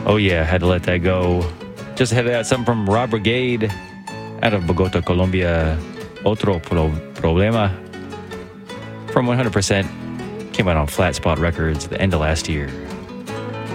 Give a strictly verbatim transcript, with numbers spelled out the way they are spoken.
Oh yeah, had to let that go. Just had that something from Rob Brigade out of Bogota, Colombia. Otro pro- Problema from one hundred percent. Came out on Flat Spot Records the end of last year.